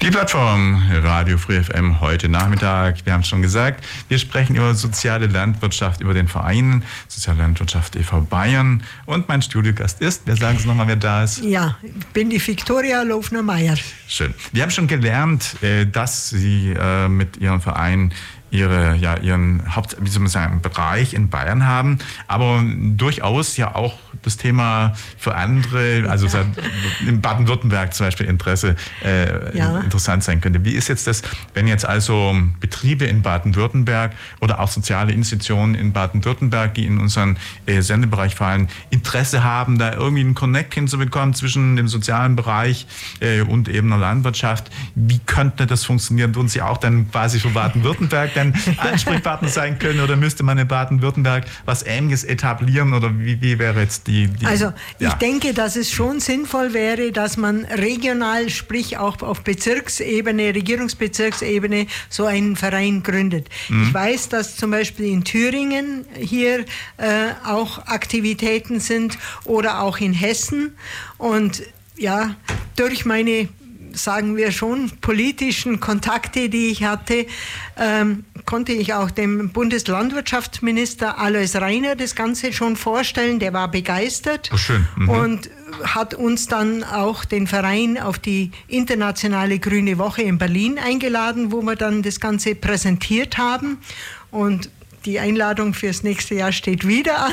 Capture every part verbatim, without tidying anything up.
Die Plattform Radio Free F M heute Nachmittag. Wir haben es schon gesagt, wir sprechen über soziale Landwirtschaft, über den Verein Soziale Landwirtschaft e V Bayern. Und mein Studiogast ist, wir sagen es nochmal, wer da ist. Ja, ich bin die Viktoria Lofner-Meyer. Schön. Wir haben schon gelernt, dass Sie mit Ihrem Verein ihre, ja, ihren Haupt, wie soll man sagen, Bereich in Bayern haben, aber durchaus ja auch das Thema für andere, also ja. in Baden-Württemberg zum Beispiel Interesse äh, ja. interessant sein könnte. Wie ist jetzt das, wenn jetzt also Betriebe in Baden-Württemberg oder auch soziale Institutionen in Baden-Württemberg, die in unseren äh, Sendebereich fallen, Interesse haben, da irgendwie einen Connect hinzubekommen zwischen dem sozialen Bereich äh, und eben der Landwirtschaft? Wie könnte das funktionieren? Würden Sie auch dann quasi für Baden-Württemberg dann Ansprechpartner sein können oder müsste man in Baden-Württemberg was Ähnliches etablieren oder wie, wie wäre jetzt die, die Also ich ja. denke, dass es schon sinnvoll wäre, dass man regional, sprich auch auf Bezirksebene, Regierungsbezirksebene so einen Verein gründet. Mhm. Ich weiß, dass zum Beispiel in Thüringen hier äh, auch Aktivitäten sind oder auch in Hessen und ja, durch meine sagen wir schon, politischen Kontakte, die ich hatte, ähm, konnte ich auch dem Bundeslandwirtschaftsminister Alois Rainer das Ganze schon vorstellen. Der war begeistert. Oh, schön. Mhm. Und hat uns dann auch den Verein auf die internationale Grüne Woche in Berlin eingeladen, wo wir dann das Ganze präsentiert haben. Und die Einladung fürs nächste Jahr steht wieder an.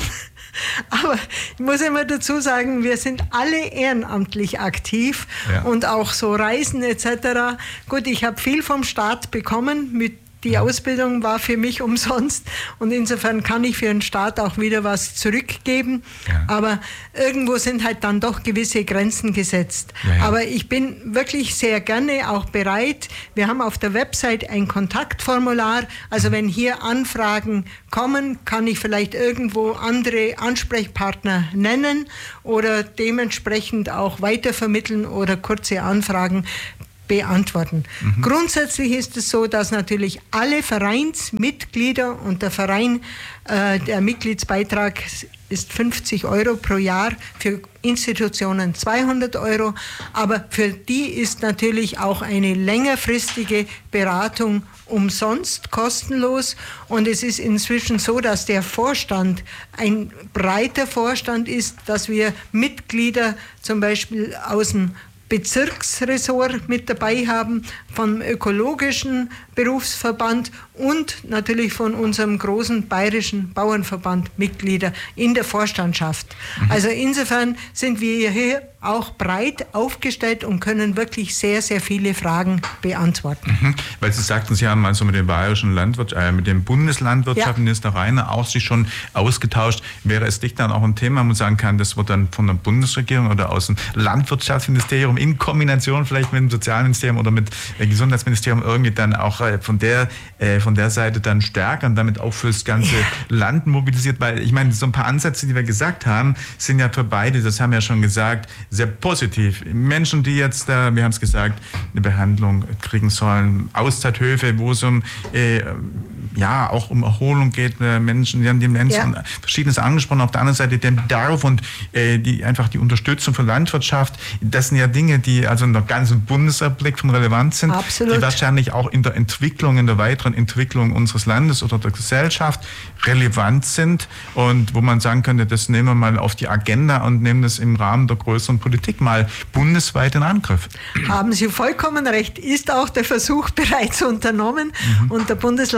Aber ich muss immer dazu sagen, wir sind alle ehrenamtlich aktiv ja. und auch so Reisen et cetera. Gut, ich habe viel vom Staat bekommen, mit die Ausbildung war für mich umsonst und insofern kann ich für den Staat auch wieder was zurückgeben. Ja. Aber irgendwo sind halt dann doch gewisse Grenzen gesetzt. Ja, ja. Aber ich bin wirklich sehr gerne auch bereit. Wir haben auf der Website ein Kontaktformular. Also wenn hier Anfragen kommen, kann ich vielleicht irgendwo andere Ansprechpartner nennen oder dementsprechend auch weitervermitteln oder kurze Anfragen beantworten. Mhm. Grundsätzlich ist es so, dass natürlich alle Vereinsmitglieder und der Verein, äh, der Mitgliedsbeitrag ist fünfzig Euro pro Jahr, für Institutionen zweihundert Euro, aber für die ist natürlich auch eine längerfristige Beratung umsonst, kostenlos und es ist inzwischen so, dass der Vorstand ein breiter Vorstand ist, dass wir Mitglieder zum Beispiel aus dem Bezirksressort mit dabei haben, vom ökologischen Berufsverband und natürlich von unserem großen bayerischen Bauernverband Mitglieder in der Vorstandschaft. Mhm. Also insofern sind wir hier auch breit aufgestellt und können wirklich sehr, sehr viele Fragen beantworten. Mhm. Weil Sie sagten, Sie haben also mit dem bayerischen Landwirt, äh, mit dem Bundeslandwirtschaftsminister ja. Rainer auch sich schon ausgetauscht. Wäre es nicht dann auch ein Thema, wo man sagen kann, das wird dann von der Bundesregierung oder aus dem Landwirtschaftsministerium in Kombination vielleicht mit dem Sozialministerium oder mit dem Gesundheitsministerium irgendwie dann auch äh, von der äh, von der Seite dann stärker und damit auch fürs ganze ja. Land mobilisiert? Weil ich meine, so ein paar Ansätze, die wir gesagt haben, sind ja für beide, das haben wir ja schon gesagt, sehr positiv. Menschen, die jetzt, äh, wir haben es gesagt, eine Behandlung kriegen sollen, Auszeithöfe, wo es um äh, ja auch um Erholung geht, äh, Menschen, die haben die Menschen ja. Verschiedenes angesprochen, auf der anderen Seite den Bedarf und äh, die einfach die Unterstützung für Landwirtschaft, das sind ja Dinge, die also in der ganzen Bundesrepublik von Relevanz sind, Absolut. Die wahrscheinlich auch in der Entwicklung, in der weiteren Entwicklung unseres Landes oder der Gesellschaft relevant sind und wo man sagen könnte, das nehmen wir mal auf die Agenda und nehmen das im Rahmen der größeren Politik mal bundesweit in Angriff. Haben Sie vollkommen recht, ist auch der Versuch bereits unternommen mhm. und der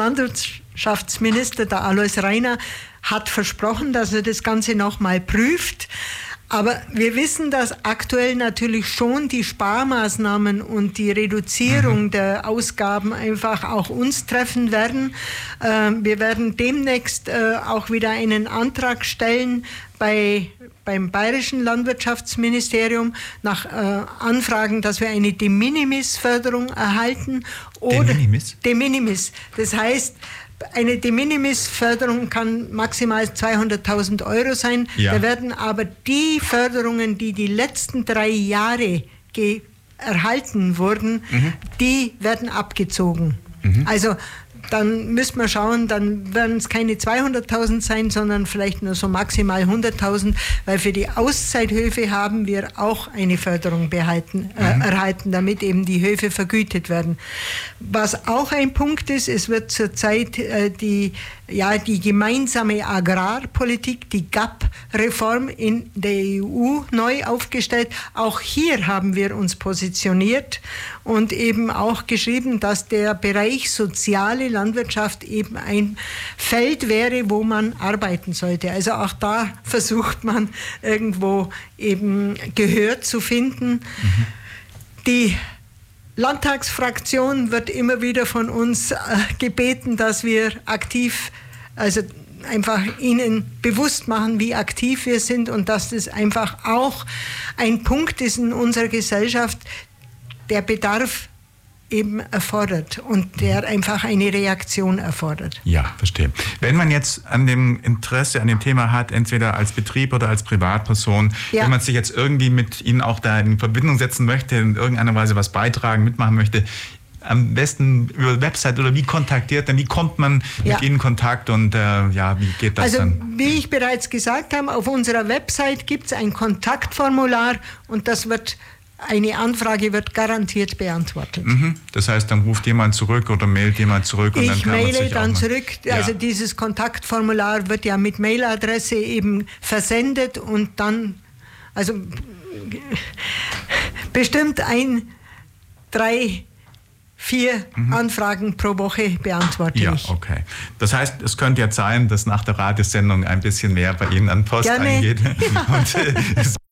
Bundeslandwirtschaftsminister, der Alois Rainer, hat versprochen, dass er das Ganze nochmal prüft. Aber wir wissen, dass aktuell natürlich schon die Sparmaßnahmen und die Reduzierung mhm. der Ausgaben einfach auch uns treffen werden. Wir werden demnächst auch wieder einen Antrag stellen bei beim Bayerischen Landwirtschaftsministerium nach äh, Anfragen, dass wir eine De Minimis-Förderung erhalten. Oder De Minimis? De Minimis. Das heißt, eine De Minimis-Förderung kann maximal zweihunderttausend Euro sein. Ja. Da werden aber die Förderungen, die die letzten drei Jahre ge- erhalten wurden, mhm. die werden abgezogen. Mhm. Also dann müssen wir schauen, dann werden es keine zweihunderttausend sein, sondern vielleicht nur so maximal hunderttausend, weil für die Auszeithöfe haben wir auch eine Förderung behalten, äh, mhm. erhalten, damit eben die Höfe vergütet werden. Was auch ein Punkt ist, es wird zurzeit äh, die, ja, die gemeinsame Agrarpolitik, die G A P-Reform in der E U neu aufgestellt. Auch hier haben wir uns positioniert und eben auch geschrieben, dass der Bereich soziale Landwirtschaft eben ein Feld wäre, wo man arbeiten sollte. Also auch da versucht man irgendwo eben Gehör zu finden. Mhm. Die Landtagsfraktion wird immer wieder von uns äh, gebeten, dass wir aktiv, also einfach ihnen bewusst machen, wie aktiv wir sind und dass das einfach auch ein Punkt ist in unserer Gesellschaft, der Bedarf eben erfordert und der einfach eine Reaktion erfordert. Ja, verstehe. Wenn man jetzt an dem Interesse, an dem Thema hat, entweder als Betrieb oder als Privatperson, ja. wenn man sich jetzt irgendwie mit Ihnen auch da in Verbindung setzen möchte, in irgendeiner Weise was beitragen, mitmachen möchte, am besten über Website oder wie kontaktiert, denn wie kommt man ja. mit Ihnen in Kontakt und äh, ja, wie geht das also, dann? Also wie ich bereits gesagt habe, auf unserer Website gibt es ein Kontaktformular und das wird eine Anfrage wird garantiert beantwortet. Mhm. Das heißt, dann ruft jemand zurück oder mailt jemand zurück und ich dann kann man sich maile dann auch zurück. Ja. Also dieses Kontaktformular wird ja mit Mailadresse eben versendet und dann, also bestimmt ein, drei, vier mhm. Anfragen pro Woche beantworte ja, ich. Ja, okay. Das heißt, es könnte jetzt sein, dass nach der Radiosendung ein bisschen mehr bei Ihnen an Post Gerne. eingeht. Ja. Und, äh,